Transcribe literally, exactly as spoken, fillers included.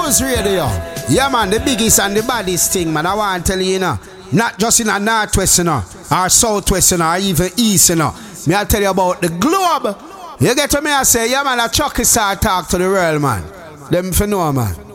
Blues Radio. Yeah, man, the biggest and the baddest thing, man. I want to tell you, you know, not just in a northwest, you know, or southwest, you know, or even east, you know. Me I tell you about the globe. You get to me, I say, yeah, man, a Chucky start talk to the world, man. Them for know, man.